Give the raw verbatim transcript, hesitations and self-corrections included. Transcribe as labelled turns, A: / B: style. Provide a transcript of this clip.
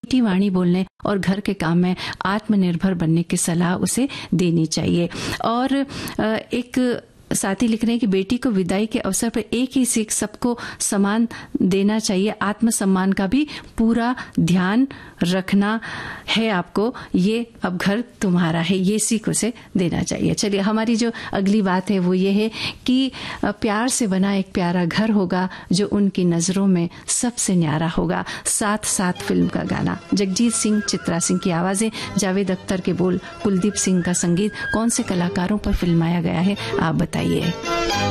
A: मीठी वाणी बोलने और घर के काम में आत्मनिर्भर बनने की सलाह उसे देनी चाहिए। और एक साथी लिख रहे हैं कि बेटी को विदाई के अवसर पर एक ही सीख सबको समान देना चाहिए, आत्मसम्मान का भी पूरा ध्यान रखना है आपको, ये अब घर तुम्हारा है, ये सीख उसे देना चाहिए। चलिए, हमारी जो अगली बात है वो ये है कि प्यार से बना एक प्यारा घर होगा जो उनकी नजरों में सबसे न्यारा होगा। साथ साथ फिल्म का गाना, जगजीत सिंह, चित्रा सिंह की आवाजें, जावेद अख्तर के बोल, कुलदीप सिंह का संगीत, कौन से कलाकारों पर फिल्माया गया है आप बताइए।